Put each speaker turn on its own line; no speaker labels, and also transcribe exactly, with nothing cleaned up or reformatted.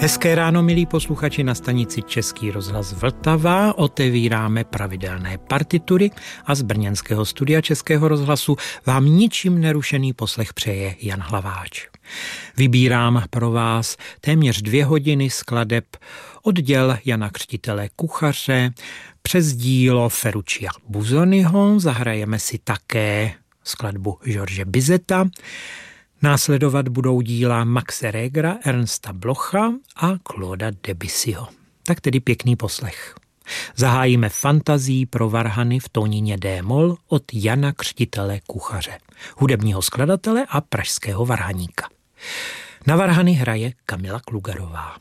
Hezké ráno, milí posluchači, na stanici Český rozhlas Vltava. Otevíráme pravidelné partitury a z brněnského studia Českého rozhlasu vám ničím nerušený poslech přeje Jan Hlaváč. Vybírám pro vás téměř dvě hodiny skladeb od děl Jana Křtitele Kuchaře přes dílo Ferruccia Busoniho. Zahrajeme si také skladbu George Bizeta. Následovat budou díla Maxe Regera, Ernsta Blocha a Clauda Debussyho. Tak tedy pěkný poslech. Zahájíme fantazii pro varhany v tónině D-moll od Jana Křtitele Kuchaře, hudebního skladatele a pražského varhaníka. Na varhany hraje Kamila Klugarová.